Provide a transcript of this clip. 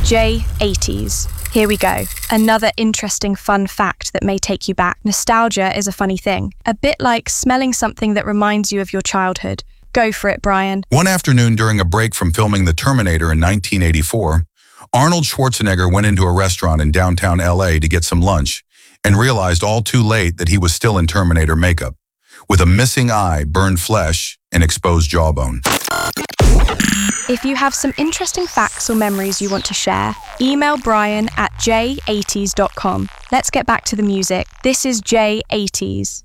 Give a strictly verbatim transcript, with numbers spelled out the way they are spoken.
J eighties. Here we go. Another interesting fun fact that may take you back. Nostalgia is a funny thing. A bit like smelling something that reminds you of your childhood. Go for it, Brian. One afternoon during a break from filming The Terminator in nineteen eighty-four, Arnold Schwarzenegger went into a restaurant in downtown L A to get some lunch and realized all too late that he was still in Terminator makeup, with a missing eye, burned flesh, and exposed jawbone. If you have some interesting facts or memories you want to share, email Brian at j eighties dot com. Let's get back to the music. This is J eighties.